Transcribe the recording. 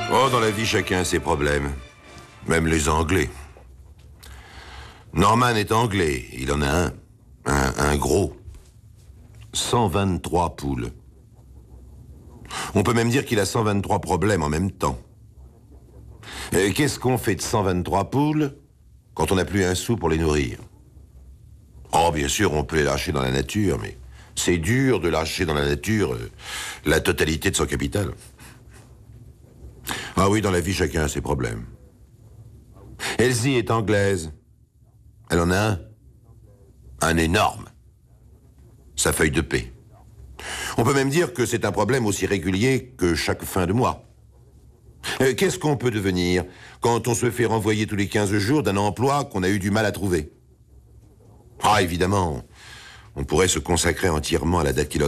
Oh, dans la vie, chacun a ses problèmes. Même les Anglais. Norman est anglais. Il en a un gros. 123 poules. On peut même dire qu'il a 123 problèmes en même temps. Qu'est-ce qu'on fait de 123 poules quand on n'a plus un sou pour les nourrir? Oh, bien sûr, on peut les lâcher dans la nature, mais c'est dur de lâcher dans la nature la totalité de son capital. Ah oui, dans la vie, chacun a ses problèmes. Elsie est anglaise. Elle en a un énorme. Sa feuille de paie. On peut même dire que c'est un problème aussi régulier que chaque fin de mois. Qu'est-ce qu'on peut devenir quand on se fait renvoyer tous les 15 jours d'un emploi qu'on a eu du mal à trouver? Ah, évidemment, on pourrait se consacrer entièrement à la dactylographie.